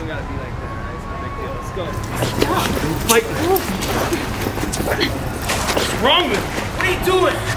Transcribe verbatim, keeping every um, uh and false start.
don't gotta be like that, right? It's not a big deal. Let's go. Fight. What's wrong with you? What are you doing?